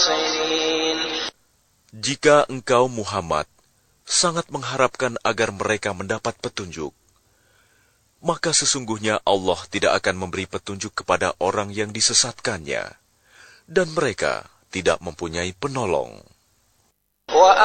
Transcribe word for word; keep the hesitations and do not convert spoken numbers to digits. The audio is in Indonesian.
النَّاصِرِينَ. Jika engkau Muhammad sangat mengharapkan agar mereka mendapat petunjuk, maka sesungguhnya Allah tidak akan memberi petunjuk kepada orang yang disesatkannya, dan mereka tidak mempunyai penolong.